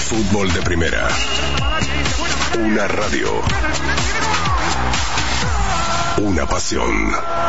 Fútbol de Primera. Una radio. Una pasión.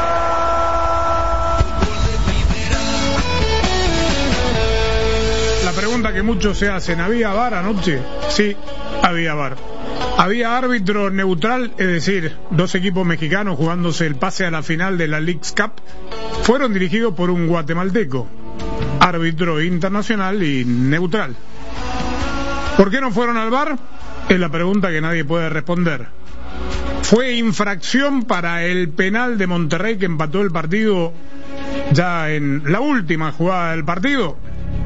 La pregunta que muchos se hacen, ¿había VAR anoche? Sí, había VAR. Había árbitro neutral, es decir, dos equipos mexicanos jugándose el pase a la final de la Leagues Cup fueron dirigidos por un guatemalteco, árbitro internacional y neutral. ¿Por qué no fueron al VAR? Es la pregunta que nadie puede responder. ¿Fue infracción para el penal de Monterrey que empató el partido ya en la última jugada del partido?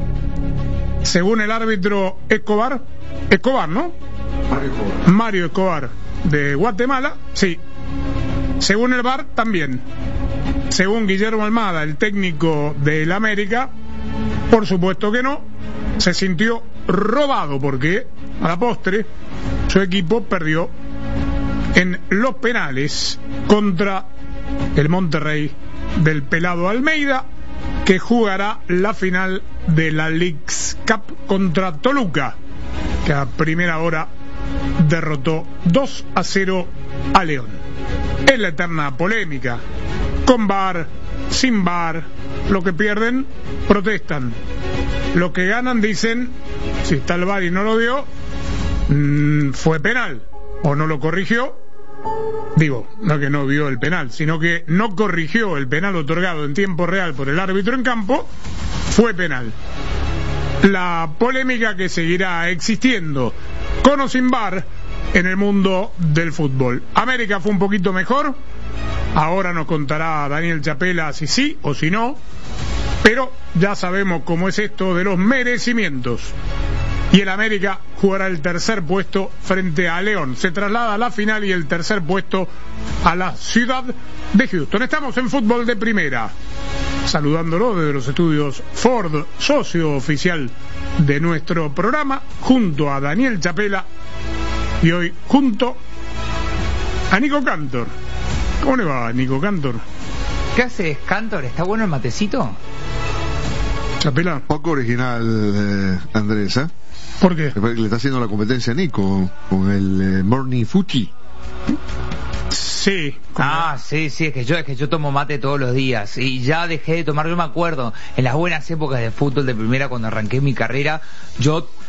Según el árbitro Escobar, ¿no? Mario Escobar de Guatemala, sí. Según el VAR, también. Según Guillermo Almada, el técnico del América, por supuesto que no. Se sintió robado porque a la postre su equipo perdió en los penales contra el Monterrey del pelado Almeida, que jugará la final de la Leagues Cup contra Toluca, que a primera hora derrotó 2-0 a León. Es la eterna polémica, con VAR, sin VAR. Lo que pierden, protestan. Lo que ganan dicen, si está el VAR y no lo vio, fue penal, o no lo corrigió. Digo, no que no vio el penal, sino que no corrigió el penal otorgado en tiempo real por el árbitro en campo, fue penal. La polémica que seguirá existiendo, con o sin VAR, en el mundo del fútbol. América fue un poquito mejor, ahora nos contará Daniel Chapela si sí o si no, pero ya sabemos cómo es esto de los merecimientos. Y el América jugará el tercer puesto frente a León. Se traslada a la final y el tercer puesto a la ciudad de Houston. Estamos en Fútbol de Primera, saludándolo desde los estudios Ford, socio oficial de nuestro programa, junto a Daniel Chapela y hoy junto a Nico Cantor. ¿Cómo le va, Nico Cantor? ¿Qué haces, Cantor? ¿Está bueno el matecito? Chapela. Poco original, Andrés, ¿eh? ¿Por qué? Le está haciendo la competencia a Nico con el Morning Fuchi. Sí. Sí, es que yo tomo mate todos los días y ya dejé de tomar. Yo me acuerdo en las buenas épocas de Fútbol de Primera, cuando arranqué mi carrera, yo